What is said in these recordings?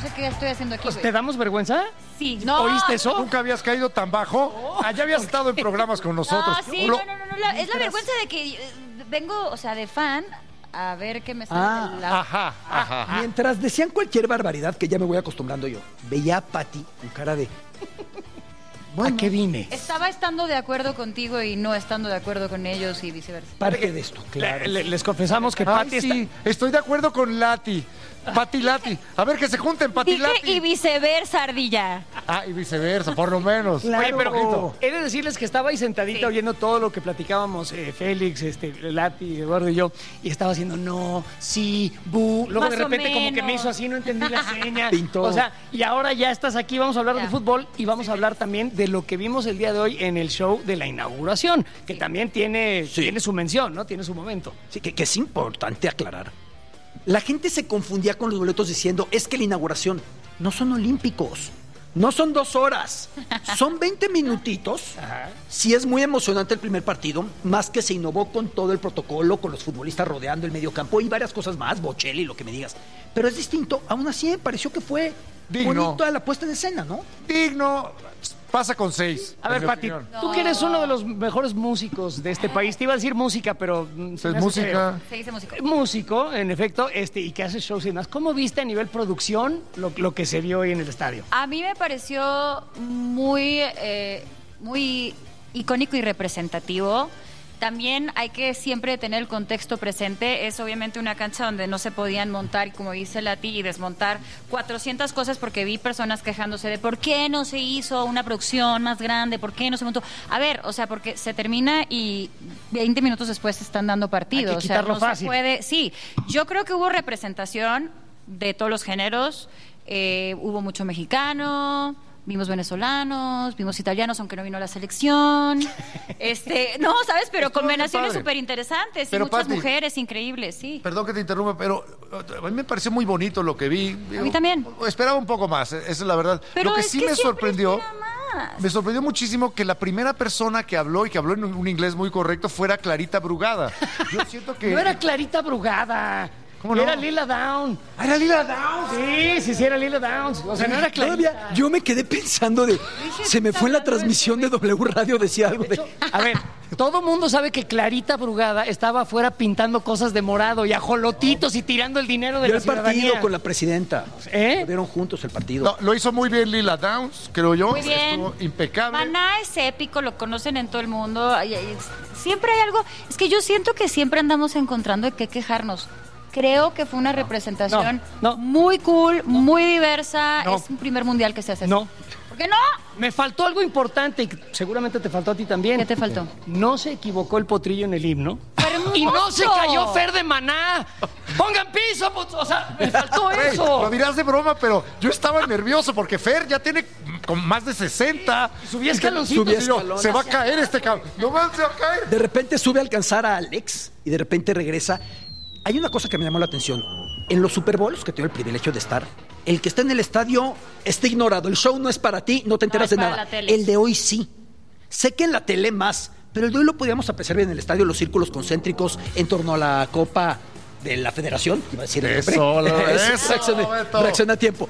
No sé qué estoy haciendo aquí, Pues, güey. ¿te damos vergüenza? Sí, no. ¿Oíste eso? ¿Nunca habías caído tan bajo? Ya habías estado en programas con nosotros. No, sí, no. Es la vergüenza de que vengo, o sea, de fan a ver qué me sale. Ajá. Mientras decían cualquier barbaridad, que ya me voy acostumbrando yo, veía a Pati con cara de... ¿A qué vine? Estaba estando de acuerdo contigo y no estando de acuerdo con ellos y viceversa. Parte de esto, claro. Les confesamos que Ay, Pati sí, estoy de acuerdo con Lati. Pati Lati. A ver, que se junten, Pati Dije Lati. y viceversa, ardilla. Ah, y viceversa, por lo menos. Claro. Oye, pero he de decirles que estaba ahí sentadita oyendo todo lo que platicábamos Félix, Lati, Eduardo y yo, y estaba haciendo no, sí, bu. Luego Más de o repente como que menos. me hizo así, no entendí la seña. Pintó. O sea, y ahora ya estás aquí, vamos a hablar Ya. de fútbol y vamos a hablar también de lo que vimos el día de hoy en el show de la inauguración, que también tiene su mención, ¿no? Tiene su momento. Sí, que es importante aclarar. La gente se confundía con los boletos diciendo, es que la inauguración no son olímpicos, no son 2 horas, son 20 minutitos. Sí es muy emocionante el primer partido, más que se innovó con todo el protocolo, con los futbolistas rodeando el medio campo y varias cosas más, Bocelli, lo que me digas. Pero es distinto, aún así me pareció que fue Digno. bonita la puesta en escena, ¿no? Digno, pasa con 6. A ver, Pati, tú que eres uno de los mejores músicos de este país, te iba a decir música, pero... se Es me hace música. Se dice músico. músico, en efecto, y que hace shows y demás. ¿Cómo viste a nivel producción lo que se vio hoy en el estadio? A mí me pareció muy icónico y representativo. También hay que siempre tener el contexto presente. Es obviamente una cancha donde no se podían montar, como dice Lati, y desmontar 400 cosas porque vi personas quejándose de por qué no se hizo una producción más grande, por qué no se montó. A ver, o sea, porque se termina y 20 minutos después se están dando partidos. Hay que quitarlo o sea, no fácil. se puede. Sí, yo creo que hubo representación de todos los géneros. Hubo mucho mexicano. Vimos venezolanos, vimos italianos, aunque no vino la selección. No, ¿sabes? Pero Estuvo combinaciones bien padre. súper interesantes y Pero, muchas Pati, mujeres increíbles, sí. Perdón que te interrumpa, pero a mí me pareció muy bonito lo que vi. A mí también. Esperaba un poco más, esa es la verdad. Pero lo que es sí que me siempre sorprendió, espera más. me sorprendió muchísimo que la primera persona que habló y que habló en un inglés muy correcto fuera Clarita Brugada. Yo siento que... No era Clarita Brugada. ¿Cómo no? Era Lila Down. ¡Ah, era Lila Downs! Sí, era Lila Downs. O sea, no era Clarita. Todavía yo me quedé pensando se me fue en la transmisión de W Radio, decía algo de... A ver, todo mundo sabe que Clarita Brugada estaba afuera pintando cosas de morado y ajolotitos y tirando el dinero de Vio la el partido ciudadanía. con la presidenta. ¿Eh? Lo vieron juntos el partido. No, lo hizo muy bien Lila Downs, creo yo. Muy bien. Estuvo impecable. Maná es épico, lo conocen en todo el mundo. Siempre hay algo. Es que yo siento que siempre andamos encontrando de qué quejarnos. Creo que fue una representación no. muy cool, muy diversa. No. Es un primer mundial que se hace así. No. ¿Por qué no? Me faltó algo importante y seguramente te faltó a ti también. ¿Qué te faltó? No se equivocó el potrillo en el himno. ¡Hermoso! Y no se cayó Fer de Maná. ¡Pongan piso! O sea, me faltó Güey, eso. lo dirás de broma, pero yo estaba nervioso porque Fer ya tiene como más de 60. Subía escaloncitos. Subía Y yo, escalones. se va a caer este cabrón. No más se va a caer. De repente sube a alcanzar a Alex y de repente regresa. Hay una cosa que me llamó la atención. En los Super Bowls, que tengo el privilegio de estar, el que está en el estadio está ignorado. El show no es para ti, no te enteras es de para nada. la tele. El de hoy sí. Sé que en la tele más, pero el de hoy lo podíamos apreciar bien en el estadio, los círculos concéntricos en torno a la Copa de la Federación. Iba a decir el Eso, nombre. eso, Beto. Reacciona a tiempo.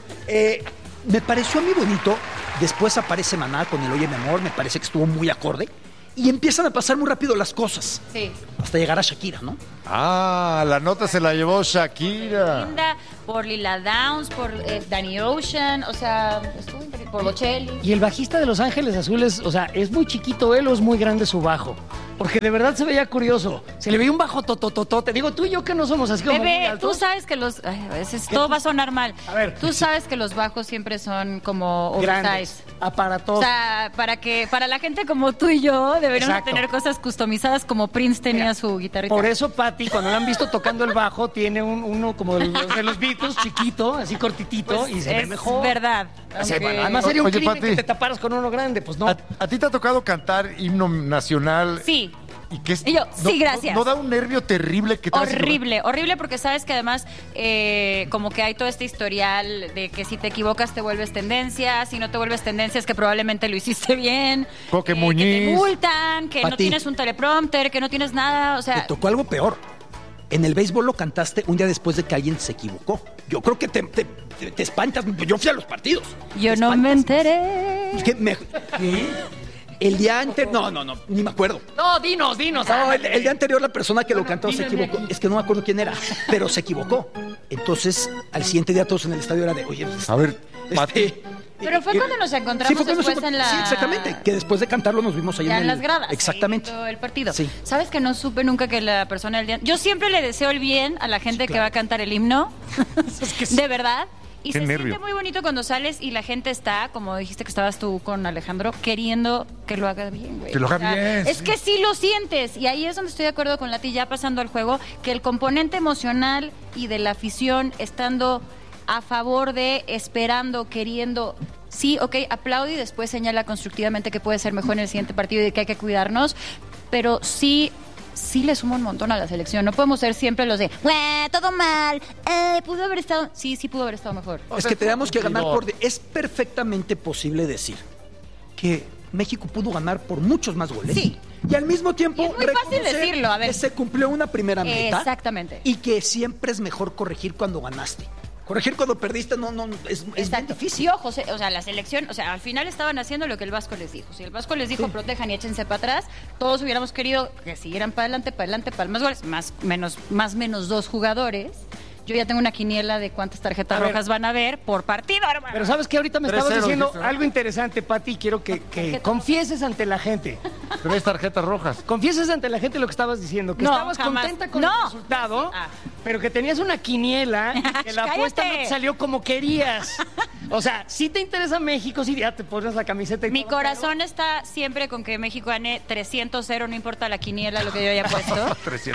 Me pareció a mí bonito. Después aparece Maná con el Oye Mi Amor. Me parece que estuvo muy acorde. Y empiezan a pasar muy rápido las cosas. Sí. Hasta llegar a Shakira, ¿no? Ah, la nota se la llevó Shakira. Linda, por Lila Downs, por Danny Ocean, o sea, estuvo increíble, por Bocelli. Y el bajista de Los Ángeles Azules, o sea, ¿es muy chiquito él o es muy grande su bajo? Porque de verdad se veía curioso. Se le veía un bajo totototote. Digo, tú y yo que no somos así como muy Bebé, altos. tú sabes que los... Ay, a veces todo va a sonar mal. A ver. Tú sabes que los bajos siempre son como Grandes, oversize. aparatosos. O sea, para la gente como tú y yo, deberíamos Exacto. tener cosas customizadas como Prince tenía Mira, su guitarrita. Por eso, Pati, cuando la han visto tocando el bajo, tiene uno como de los Beatles, chiquito, así cortitito, Pues y se ve es mejor. verdad. Sí, Aunque- bueno, además sería un Oye, crimen Pati. que te taparas con uno grande, pues no. ¿A ti te ha tocado cantar himno nacional? Sí. ¿Y qué es? Y yo, sí, gracias. ¿No da un nervio terrible que te hace- Horrible, horrible porque sabes que además como que hay todo este historial de que si te equivocas te vuelves tendencia, si no te vuelves tendencia es que probablemente lo hiciste bien, Coque que Muñiz. te multan, que no Pati. tienes un teleprompter, que no tienes nada, o Me sea, tocó algo peor. En el béisbol lo cantaste un día después de que alguien se equivocó. Yo creo que te espantas. Yo fui a los partidos. Yo no me enteré. ¿Qué? El día anterior... No, ni me acuerdo. No, dinos. No, el día anterior la persona que lo cantó se equivocó. Es que no me acuerdo quién era, pero se equivocó. Entonces, al siguiente día todos en el estadio era de, oye, pues, A ver, Pati. Pero fue cuando nos encontramos después en la... Sí, exactamente. Que después de cantarlo nos vimos ahí ya en en las gradas. Exactamente. Todo el partido. Sí. ¿Sabes que no supe nunca que la persona del día... Yo siempre le deseo el bien a la gente que va a cantar el himno. De verdad. Y Qué se nervio. siente muy bonito cuando sales y la gente está, como dijiste que estabas tú con Alejandro, queriendo que lo haga bien, güey. Que lo haga bien, Es sí. que sí lo sientes. Y ahí es donde estoy de acuerdo con Lati, ya pasando al juego, que el componente emocional y de la afición estando a favor de, esperando, queriendo... Sí, ok, aplaude y después señala constructivamente que puede ser mejor en el siguiente partido y de que hay que cuidarnos, pero sí le suma un montón a la selección. No podemos ser siempre los de, todo mal, pudo haber estado... Sí pudo haber estado mejor. Es que tenemos que ganar por... Es perfectamente posible decir que México pudo ganar por muchos más goles. Sí. Y al mismo tiempo Y es muy fácil reconocer decirlo, a ver. que se cumplió una primera meta. Exactamente. Y que siempre es mejor corregir cuando ganaste. Corregir cuando perdiste es bien Exacto. difícil. Y ojo, o sea, la selección, o sea, al final estaban haciendo lo que el Vasco les dijo. Si el Vasco les dijo, protejan y échense para atrás, todos hubiéramos querido que siguieran para adelante, para más goles, más menos 2 jugadores. Yo ya tengo una quiniela de cuántas tarjetas rojas van a haber por partido, hermano. Pero sabes que ahorita me 3-0, estabas diciendo dijiste, ¿no? algo interesante, Pati, quiero que confieses ante la gente. 3 tarjetas rojas. Confieses ante la gente lo que estabas diciendo, que No, estabas jamás. contenta con No. el resultado, Ah. pero que tenías una quiniela y que la apuesta no ¡Cállate! te salió como querías. O sea, si te interesa México, si ya te pones la camiseta y Mi todo, corazón está siempre con que México gane 300-0, no importa la quiniela, lo que yo haya puesto. 300-0.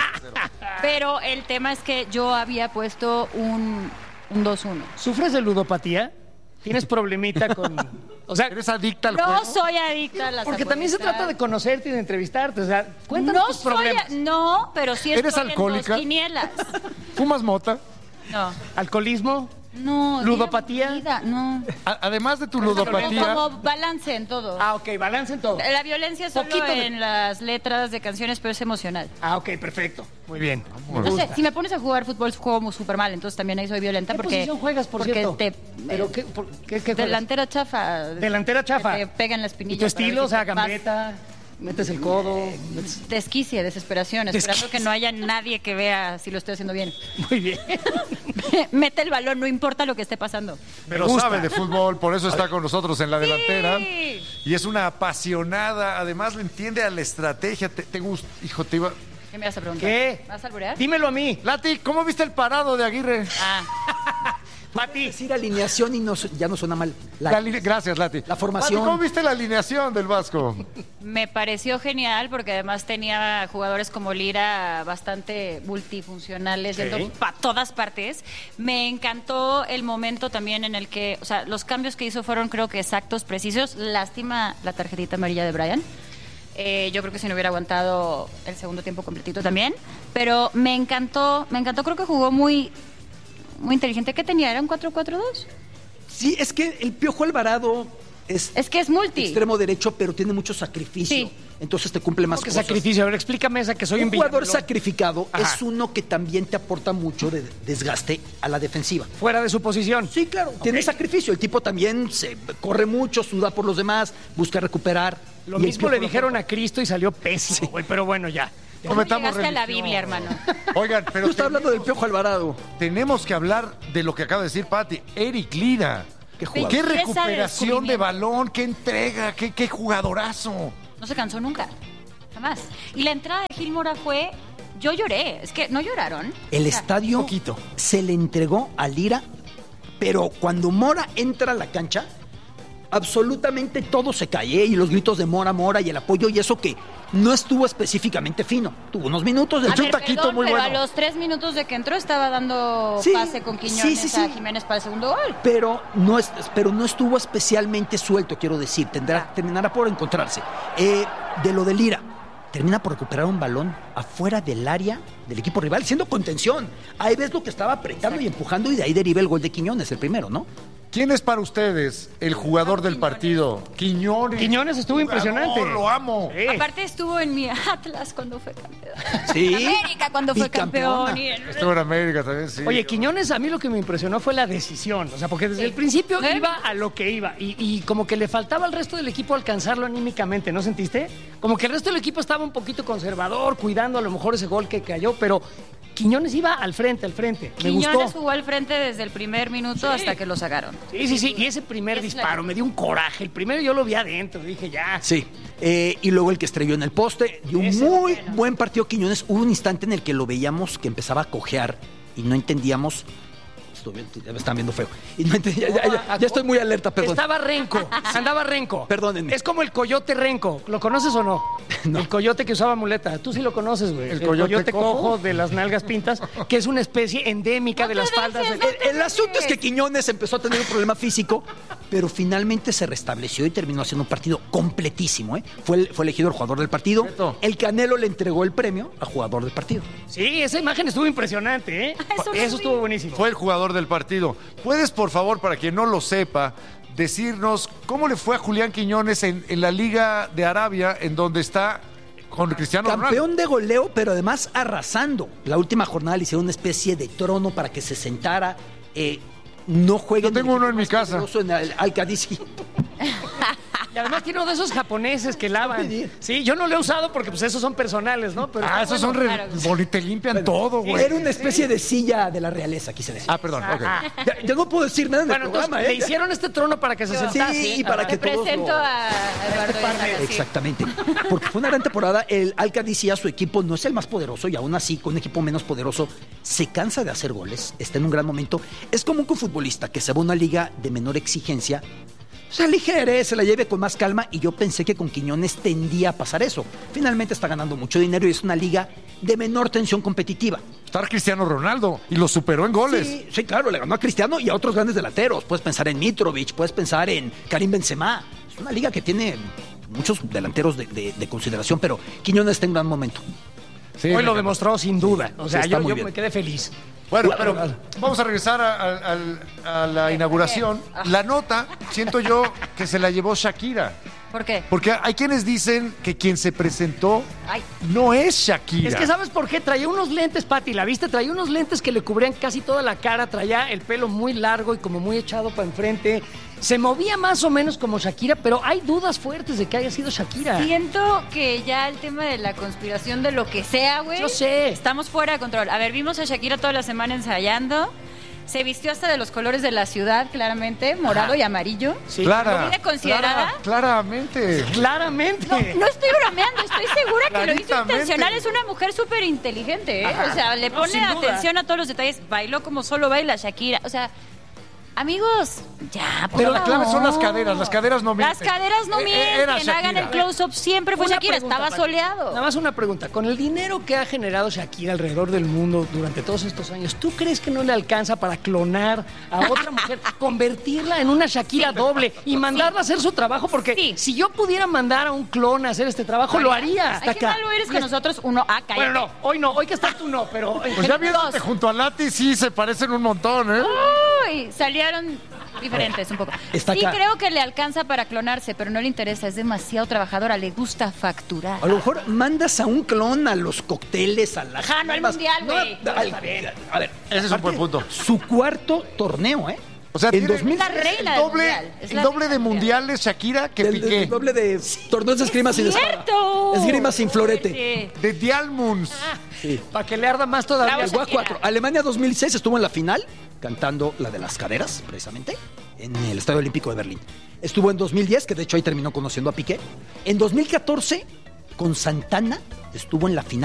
Pero el tema es que yo había puesto un 2-1. pero ¿sufres de ludopatía? ¿Tienes problemita con...? O sea, ¿Eres adicta al No juego? soy adicta a las porque también se apuestas. trata de conocerte y de entrevistarte. O sea, cuéntanos No tus soy, problemas. no, pero sí ¿Eres estoy en alcohólica? 2 quinielas. ¿Fumas mota? No, ¿Alcoholismo? no. ¿Ludopatía? Vida, no. Además de tu ludopatía, Como balance en todo. Ah, ok, balance en todo. La violencia solo Poquito de- en las letras de canciones, pero es emocional. Ah, ok, perfecto. Muy bien. No sé, si me pones a jugar fútbol, juego súper mal, entonces también ahí soy violenta ¿Qué porque... posición juegas, por porque cierto? te... ¿Pero qué juegas? delantera chafa. Delantera chafa. Que te pegan la espinilla. ¿Y tu estilo? O sea, vas- gambeta, metes el codo. Desquicie, desesperación, esperando Desquicie. que no haya nadie que vea si lo estoy haciendo bien. Muy bien. Mete el balón, no importa lo que esté pasando. pero gusta. sabe de fútbol, por eso está con nosotros en la delantera. Sí. Y es una apasionada, además le entiende a la estrategia. Te gusta, hijo, te iba... ¿Qué me vas a preguntar? ¿Qué? ¿Vas a alburear? Dímelo a mí. Lati, ¿cómo viste el parado de Aguirre? Ah, Pati. Decir alineación y ya no suena mal. Gracias, Lati. La formación. Lati, ¿cómo viste la alineación del Vasco? me pareció genial porque además tenía jugadores como Lira bastante multifuncionales, yendo para todas partes. Me encantó el momento también en el que, o sea, los cambios que hizo fueron creo que exactos, precisos. Lástima la tarjetita amarilla de Brian. Yo creo que si no hubiera aguantado el segundo tiempo completito también. Pero me encantó, creo que jugó muy inteligente. ¿Qué tenía? ¿Era un 4-4-2? Sí, es que el Piojo Alvarado es Es que es multi. extremo derecho, pero tiene mucho sacrificio. Sí. Entonces te cumple más ¿Qué cosas. sacrificio? A ver, explícame esa que soy Un un jugador Villamelón. sacrificado Ajá. es uno que también te aporta mucho de desgaste a la defensiva. Fuera de su posición. Sí, claro, tiene sacrificio. El tipo también se corre mucho, suda por los demás, busca recuperar. Lo Y el mismo Piojo le lo dijeron aporta. a Cristo y salió pésimo, güey. Pero bueno, ya. ¿Cómo Cometamos llegaste a la religión. Biblia, hermano? Oigan, pero Tú estás hablando del Piojo Alvarado. tenemos que hablar de lo que acaba de decir Pati. Eric Lira. Qué jugador. Qué Belleza de recuperación de descubrimiento. balón, qué entrega, qué jugadorazo. No se cansó nunca. Jamás. Y la entrada de Gil Mora fue... Yo lloré. Es que, ¿no lloraron? El O sea, estadio poquito. se le entregó a Lira, pero cuando Mora entra a la cancha, absolutamente todo se cae, ¿eh? Y los gritos de Mora, Mora y el apoyo y eso que no estuvo específicamente fino. Tuvo unos minutos de A Echó un ver, taquito perdón, muy pero bueno. a los 3 minutos de que entró estaba dando Sí, pase con Quiñones sí, sí. a Jiménez para el segundo gol. pero no estuvo especialmente suelto, quiero decir. Terminará por encontrarse. De lo de Lira, termina por recuperar un balón afuera del área del equipo rival, siendo contención. Ahí ves lo que estaba apretando y empujando y de ahí deriva el gol de Quiñones, el primero, ¿no? ¿Quién es para ustedes el jugador del partido? Quiñones. Quiñones estuvo impresionante. Lo amo. Sí. Aparte estuvo en mi Atlas cuando fue campeón. Sí. América cuando fue Bicampeona. campeón. Estuvo en América también, sí. Oye, Quiñones, a mí lo que me impresionó fue la decisión. O sea, porque desde el principio iba a lo que iba. Y como que le faltaba al resto del equipo alcanzarlo anímicamente, ¿no sentiste? Como que el resto del equipo estaba un poquito conservador, cuidando a lo mejor ese gol que cayó, pero Quiñones iba al frente. Me Quiñones gustó. jugó al frente desde el primer minuto hasta que lo sacaron. Sí. Y ese primer disparo me dio un coraje. El primero yo lo vi adentro. Dije, ya. Sí. Y luego el que estrelló en el poste. Y un Ese muy bueno. buen partido Quiñones. Hubo un instante en el que lo veíamos que empezaba a cojear y no entendíamos. Ya me están viendo feo. Y no entendía, ya estoy muy alerta, perdón. Estaba renco, andaba renco. Perdónenme. Es como el coyote renco. ¿Lo conoces o no? No. El coyote que usaba muleta. Tú sí lo conoces, güey. ¿El El coyote coyote cojo? cojo de las nalgas pintas, que es una especie endémica de las faldas. El asunto es que Quiñones empezó a tener un problema físico, pero finalmente se restableció y terminó haciendo un partido completísimo. Fue elegido el jugador del partido. Cierto. El Canelo le entregó el premio a jugador del partido. Sí, esa imagen estuvo impresionante, ¿eh? Eso no Eso vi. estuvo buenísimo. Fue el jugador del partido. ¿Puedes, por favor, para quien no lo sepa, decirnos cómo le fue a Julián Quiñones en la Liga de Arabia, en donde está con Cristiano Ronaldo? Campeón de goleo, pero además arrasando. La última jornada le hicieron una especie de trono para que se sentara. No juega. Yo tengo uno en mi casa. En el Al-Qadisi. Y además tiene uno de esos japoneses que lavan. Sí, yo no lo he usado porque pues esos son personales, ¿no? Pero está esos bueno. son claro. te limpian todo, güey. Era una especie de silla de la realeza, quise decir. Perdón, ok. Ya no puedo decir nada en el Bueno, programa, entonces le hicieron este trono para que se sentase. Sí, y para Te que todos presento lo- a Eduardo Isaac, sí. Exactamente. Porque fue una gran temporada. El Al-Qadisi, su equipo, no es el más poderoso y aún así, con un equipo menos poderoso, se cansa de hacer goles. Está en un gran momento. Es común que un futbolista que se va a una liga de menor exigencia se aligere, se la lleve con más calma, y yo pensé que con Quiñones tendía a pasar eso. Finalmente está ganando mucho dinero y es una liga de menor tensión competitiva. Está Cristiano Ronaldo y lo superó en goles. Sí, claro, le ganó a Cristiano y a otros grandes delanteros. Puedes pensar en Mitrovic, puedes pensar en Karim Benzema. Es una liga que tiene muchos delanteros de consideración, pero Quiñones está en gran momento. Sí, Hoy me lo encantó. demostró sin duda. O sea, Sí, está yo muy bien. me quedé feliz. Bueno, pero vamos a regresar a la inauguración. La nota, siento yo, que se la llevó Shakira. ¿Por qué? Porque hay quienes dicen que quien se presentó Ay. no es Shakira. Es que ¿sabes por qué? Traía unos lentes, Pati, ¿la viste? Traía unos lentes que le cubrían casi toda la cara, traía el pelo muy largo y como muy echado para enfrente. Se movía más o menos como Shakira, pero hay dudas fuertes de que haya sido Shakira. Siento que ya el tema de la conspiración de lo que sea, güey. Yo sé. Estamos fuera de control. A ver, vimos a Shakira toda la semana ensayando. Se vistió hasta de los colores de la ciudad, claramente, morado y amarillo. Sí. Clara. ¿Comida considerada? Claramente. Claramente. No estoy bromeando, estoy segura que lo hizo Claritamente. intencional. Es una mujer súper inteligente, ¿eh? Ajá. O sea, le No, pone sin duda. atención a todos los detalles. Bailó como solo baila Shakira. O sea, amigos, ya, por Pero la clave son las favor. caderas. Las caderas no mienten. Las caderas no Era mienten, hagan Shakira. el close-up. Siempre fue Una Shakira, pregunta, estaba Pati. soleado. Nada más una pregunta. Con el dinero que ha generado Shakira alrededor del mundo durante todos estos años, ¿tú crees que no le alcanza para clonar a otra mujer, convertirla en una Shakira doble y mandarla a hacer su trabajo? Porque Sí. si yo pudiera mandar a un clon a hacer este trabajo, lo haría. Ay, qué malo eres con nosotros. Uno, cállate. Bueno, no, hoy que estás tú no, pero... Pues ya viéndote junto a Lati, sí se parecen un montón, ¿eh? Uy, salieron diferentes un poco. Está Sí acá. creo que le alcanza para clonarse, pero no le interesa, es demasiado trabajadora, le gusta facturar. A lo mejor mandas a un clon a los cócteles, a las... Ajá, no al mundial, güey. A ver, Ese es un buen punto. Su cuarto torneo, ¿eh? O sea, en tiene 2000, la reina el del doble, mundial. Es el la doble reina de del mundiales Shakira que el Piqué. doble de torneos de esgrima sin espada. ¡Cierto! Esgrima sin florete. Sí. De Dialmunds. Para que le arda más todavía. Bravo, Jugó a Shakira. 4. Alemania 2006 estuvo en la final, cantando la de las caderas, precisamente, en el Estadio Olímpico de Berlín. Estuvo en 2010, que de hecho ahí terminó conociendo a Piqué. En 2014, con Santana, estuvo en la final